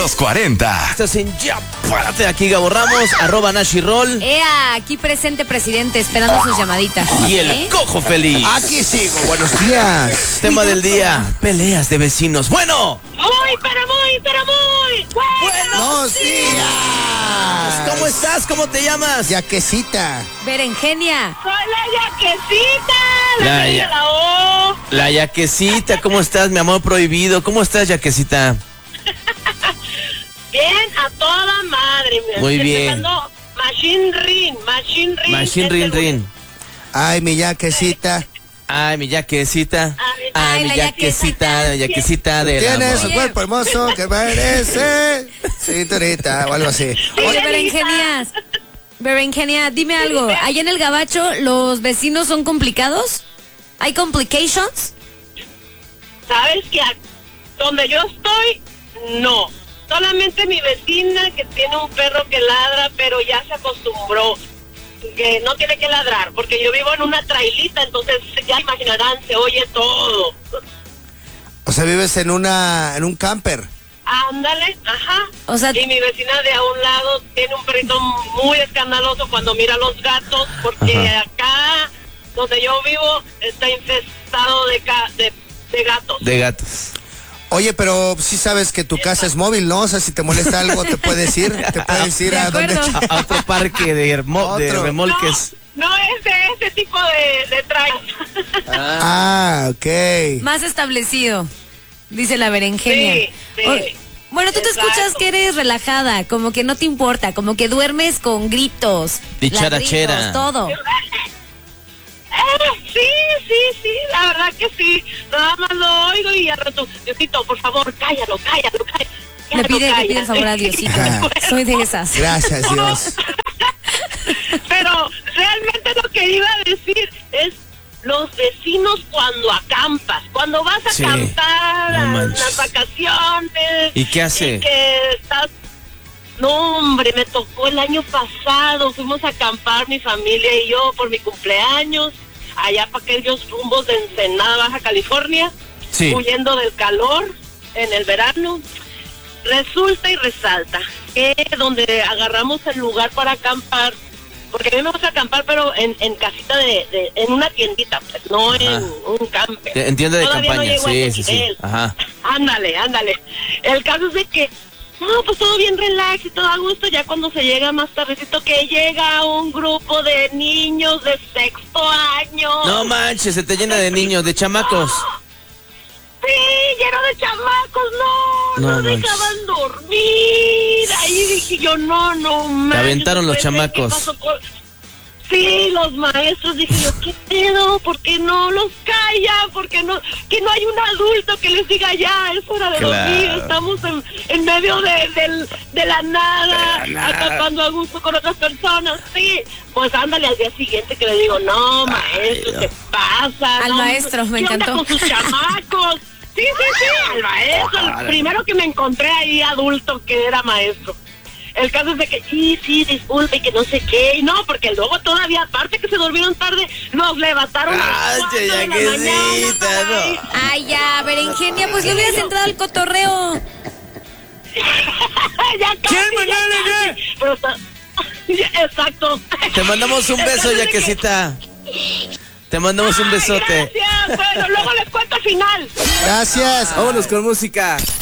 los 40. Estás en Ya Párate, aquí Gabo Ramos, @Nashirol. Aquí presente, presidente, esperando sus llamaditas. Y el Cojo Feliz. Aquí sigo, buenos días. Tema del día, peleas de vecinos. Bueno. Buenos días. ¿Cómo estás? ¿Cómo te llamas? Yaquecita. Berenjenia. Soy la Yaquecita, la O. La Yaquecita, ¿cómo estás, mi amor prohibido? ¿Cómo estás, Yaquecita? Bien, a toda madre. Muy bien. Machine Rin. Ay, mi yaquecita. Ay, mi Yaquecita. Ay, mi la Yaquecita, Yaquecita de Tienes un cuerpo hermoso que merece cinturita o algo así. Oye, Berenjenia, dime algo. Allá en el Gabacho, ¿los vecinos son complicados? ¿Hay complications? ¿Sabes que donde yo estoy, no? Solamente mi vecina que tiene un perro que ladra, pero ya se acostumbró, que no tiene que ladrar, porque yo vivo en una trailita, entonces ya imaginarán, se oye todo. O sea, vives en un camper. Ándale, ajá. O sea, y mi vecina de a un lado tiene un perrito muy escandaloso cuando mira a los gatos, porque acá donde yo vivo está infestado de gatos. De gatos. Oye, pero sí sabes que tu casa es móvil, ¿no? O sea, si te molesta algo, te puedes ir. Te puedes ir a donde... A otro parque de remolques. No es de ese tipo de Ah, ok. más establecido, dice la Berenjenia. Sí. Bueno, tú te Exacto. escuchas que eres relajada, como que no te importa, como que duermes con gritos, Dicharachera. ladridos, todo. Sí, la verdad que sí. Nada más lo oigo y al rato, Diosito, por favor, cállalo. Le pide el favor a Diosito. Soy de esas. Gracias, Dios. Pero realmente lo que iba a decir es los vecinos cuando acampas, cuando vas a acampar no a manches. las vacaciones. ¿Y qué hace? Y que estás... No, hombre, me tocó el año pasado, fuimos a acampar mi familia y yo por mi cumpleaños, allá para aquellos rumbos de Ensenada, Baja California, huyendo del calor en el verano. Resulta y resalta que donde agarramos el lugar para acampar, porque a mí me gusta acampar, pero en casita en una tiendita, pues, no en un camper. En tienda de Todavía campaña, no llego a ese sí. nivel. Ajá. Ándale. El caso es de que, no, pues todo bien relax y todo a gusto, ya cuando se llega más tardecito, que llega un grupo de niños de 6º año. No manches, se te llena de niños, de chamacos. Sí, lleno de chamacos, no manches. dejaban dormir. Ahí dije yo, no manches. Te aventaron los chamacos. ¿Qué pasó Sí, los maestros, dije yo, ¿qué pedo? ¿Por qué no los callan? ¿Por qué no? Que no hay un adulto que les diga ya, es hora de dormir, estamos en medio de la nada, acampando a gusto con otras personas, sí. Pues ándale al día siguiente que le digo, no, maestro, ¿qué pasa? Al maestro, me encantó. ¿Qué onda con sus chamacos? Sí, al maestro, el primero que me encontré ahí adulto que era maestro. El caso es de que, sí, disculpe, que no sé qué, y no, porque luego todavía, aparte que se durmieron tarde, nos levantaron a las 4 de la mañana. Ay, ya, Berenjenia, pues le hubieras entrado al cotorreo. Pero exacto. Te mandamos un beso, Yaquecita. Te mandamos un besote. Gracias, bueno, luego les cuento al final. Gracias. Vámonos con música.